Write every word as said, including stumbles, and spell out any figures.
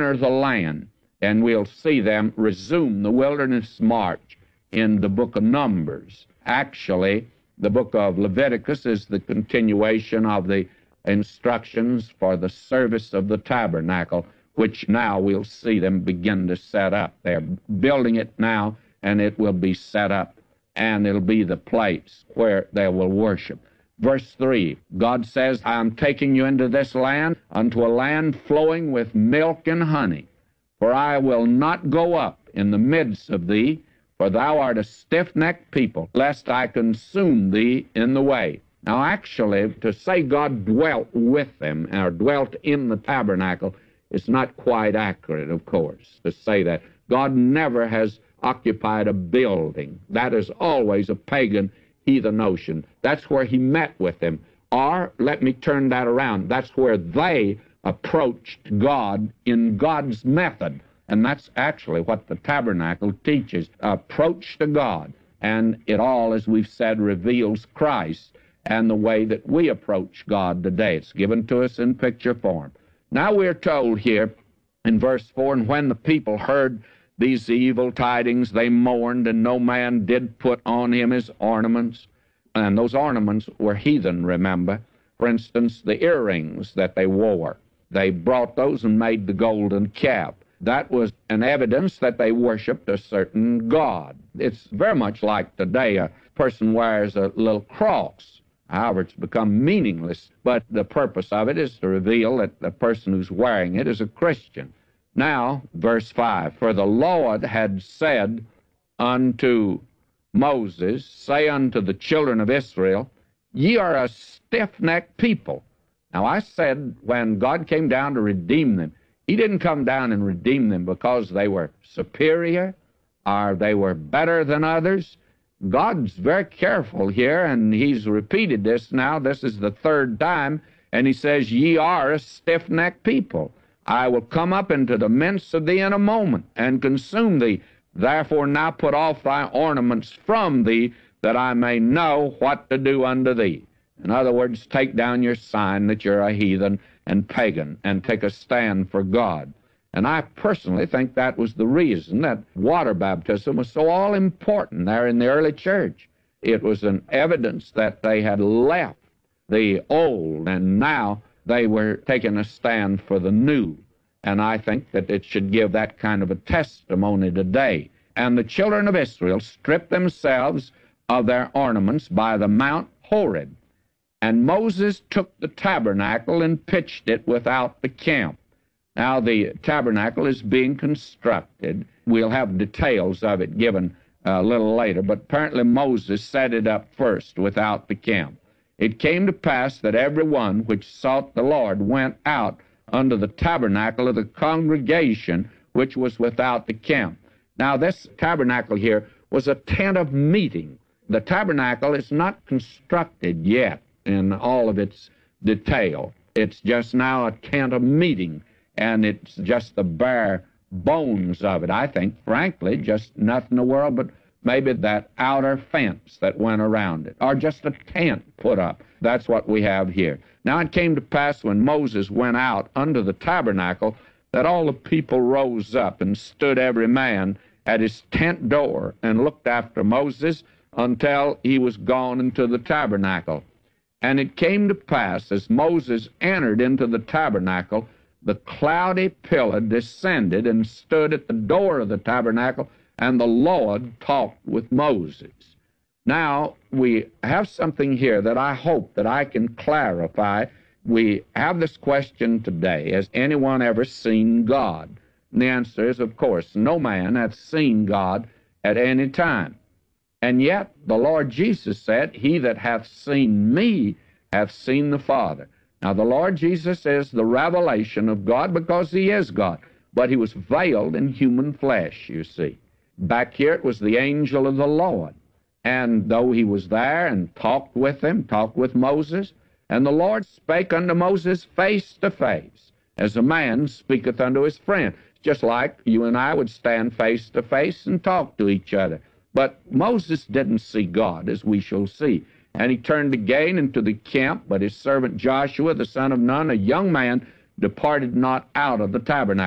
enter the land. And we'll see them resume the wilderness march in the book of Numbers. Actually, the book of Leviticus is the continuation of the instructions for the service of the tabernacle, which now we'll see them begin to set up. They're building it now, and it will be set up, and it'll be the place where they will worship. Verse three, God says, I am taking you into this land, unto a land flowing with milk and honey. For I will not go up in the midst of thee, for thou art a stiff-necked people, lest I consume thee in the way. Now, actually, to say God dwelt with them, or dwelt in the tabernacle, is not quite accurate, of course, to say that. God never has occupied a building. That is always a pagan heathen notion. That's where he met with them. Or, let me turn that around, that's where they approached God in God's method. And that's actually what the tabernacle teaches, approach to God. And it all, as we've said, reveals Christ and the way that we approach God today. It's given to us in picture form. Now we're told here in verse four, and when the people heard these evil tidings, they mourned, and no man did put on him his ornaments. And those ornaments were heathen, remember. For instance, the earrings that they wore. They brought those and made the golden cap. That was an evidence that they worshiped a certain god. It's very much like today a person wears a little cross. However, it's become meaningless, but the purpose of it is to reveal that the person who's wearing it is a Christian. Now, verse five, for the Lord had said unto Moses, say unto the children of Israel, ye are a stiff-necked people. Now, I said when God came down to redeem them, he didn't come down and redeem them because they were superior or they were better than others. God's very careful here, and he's repeated this now. This is the third time, and he says, ye are a stiff-necked people. I will come up into the midst of thee in a moment, and consume thee. Therefore now put off thy ornaments from thee, that I may know what to do unto thee. In other words, take down your sign that you're a heathen and pagan, and take a stand for God. And I personally think that was the reason that water baptism was so all-important there in the early church. It was an evidence that they had left the old, and now they were taking a stand for the new. And I think that it should give that kind of a testimony today. And the children of Israel stripped themselves of their ornaments by the Mount Horeb. And Moses took the tabernacle and pitched it without the camp. Now, the tabernacle is being constructed. We'll have details of it given a little later, but apparently Moses set it up first without the camp. It came to pass that every one which sought the Lord went out unto the tabernacle of the congregation which was without the camp. Now, this tabernacle here was a tent of meeting. The tabernacle is not constructed yet in all of its detail. It's just now a tent of meeting, and it's just the bare bones of it. I think, frankly, just nothing in the world but maybe that outer fence that went around it, or just a tent put up. That's what we have here. Now it came to pass when Moses went out unto the tabernacle that all the people rose up and stood every man at his tent door and looked after Moses until he was gone into the tabernacle. And it came to pass, as Moses entered into the tabernacle, the cloudy pillar descended and stood at the door of the tabernacle, and the Lord talked with Moses. Now, we have something here that I hope that I can clarify. We have this question today, has anyone ever seen God? And the answer is, of course, no man hath seen God at any time. And yet the Lord Jesus said, he that hath seen me hath seen the Father. Now, the Lord Jesus is the revelation of God because he is God, but he was veiled in human flesh, you see. Back here it was the angel of the Lord. And though he was there and talked with him, talked with Moses, and the Lord spake unto Moses face to face, as a man speaketh unto his friend, just like you and I would stand face to face and talk to each other. But Moses didn't see God, as we shall see. And he turned again into the camp, but his servant Joshua, the son of Nun, a young man, departed not out of the tabernacle.